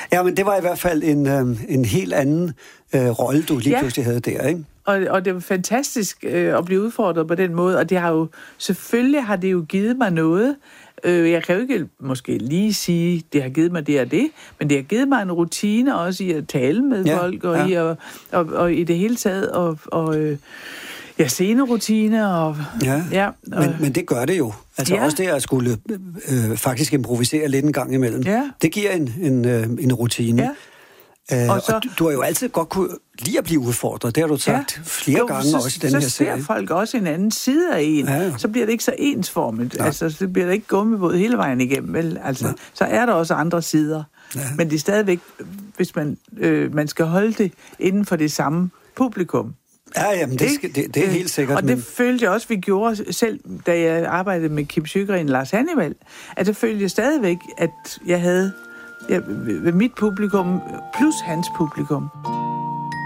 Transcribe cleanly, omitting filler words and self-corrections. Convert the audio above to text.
Ja, men det var i hvert fald en helt anden rolle, du lige pludselig havde der, ikke? Og det var fantastisk at blive udfordret på den måde, og det har jo, selvfølgelig har det jo givet mig noget. Jeg kan jo ikke måske lige sige, det har givet mig det og det, men det har givet mig en rutine også i at tale med folk, og i det hele taget, scenerutine, og... Men det gør det jo. Altså også det at skulle faktisk improvisere lidt en gang imellem. Ja. Det giver en rutine. Ja. Og du har jo altid godt kunne lide at blive udfordret. Det har du sagt flere gange også i den her serie. Så ser folk også en anden side af en. Ja. Så bliver det ikke så ensformet. Ja. Altså, så bliver det ikke gummibåd hele vejen igennem. Vel? Altså, så er der også andre sider. Ja. Men det er stadigvæk, hvis man skal holde det inden for det samme publikum. Ja, jamen, det er helt sikkert. Og det følte jeg også, vi gjorde selv, da jeg arbejdede med Kim Sjögren og Lars Hannibal, at det følte jeg stadigvæk, at jeg havde mit publikum plus hans publikum.